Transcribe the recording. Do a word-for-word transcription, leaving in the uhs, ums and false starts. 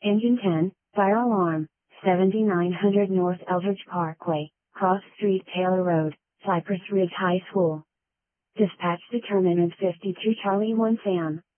Engine ten, fire alarm, seventy-nine hundred North Eldridge Parkway, Cross Street Taylor Road, Cypress Ridge High School. Dispatch determinant fifty-two Charlie one Sam.